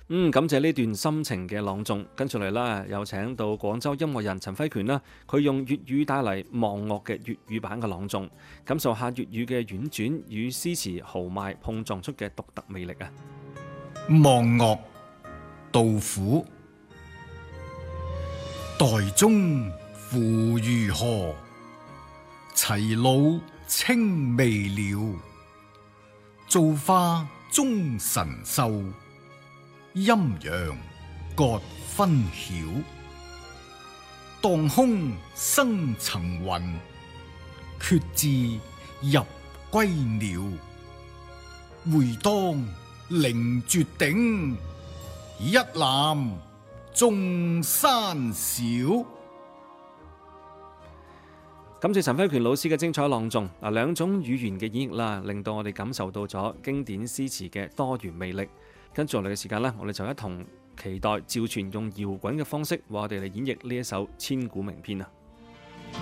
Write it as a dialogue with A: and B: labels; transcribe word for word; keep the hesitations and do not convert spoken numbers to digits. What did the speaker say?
A: 嗯，感謝呢段心情嘅朗誦。跟住嚟啦，有請到廣州音樂人陳輝權啦，佢用粵語帶嚟忘樂嘅粵語版嘅朗誦，感受下粵語嘅婉轉與詩詞豪邁碰撞出嘅獨特魅力啊！
B: 忘樂，杜甫。岱宗夫如何？齊魯青未了。造化鐘神秀，陰陽各分曉。當空生層雲，決眥入歸鳥。會當凌絕頂，一覽眾山小。
A: 感謝陳輝權老師嘅精彩朗誦。嗱，兩種語言嘅演繹啦，令到我哋感受到咗經典詩詞嘅多元魅力。跟住落嚟嘅時間呢，我哋就一同期待趙傳用搖滾嘅方式為我哋嚟演繹呢一首千古名篇啊！